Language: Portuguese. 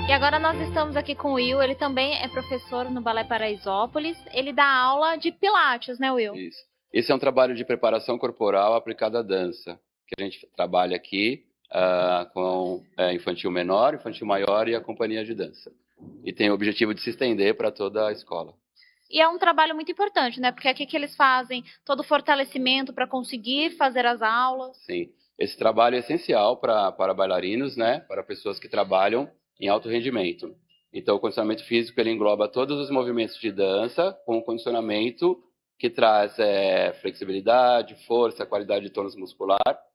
E agora nós estamos aqui com o Will, ele também é professor no Balé Paraisópolis, ele dá aula de pilates, né, Will? Isso. Esse é um trabalho de preparação corporal aplicado à dança, que a gente trabalha aqui com infantil menor, infantil maior e a companhia de dança. E tem o objetivo de se estender para toda a escola. E é um trabalho muito importante, né? Porque é aqui que eles fazem todo o fortalecimento para conseguir fazer as aulas. Sim, esse trabalho é essencial para bailarinos, né? Para pessoas que trabalham em alto rendimento. Então, o condicionamento físico ele engloba todos os movimentos de dança, com o condicionamento que traz flexibilidade, força, qualidade de tônus muscular